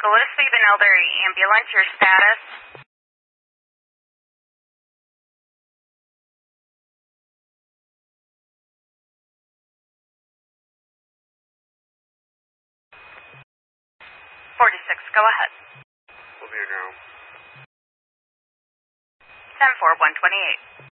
Gillespie Elderly Ambulance, your status? Go ahead. Will be your now. 10-4, 128.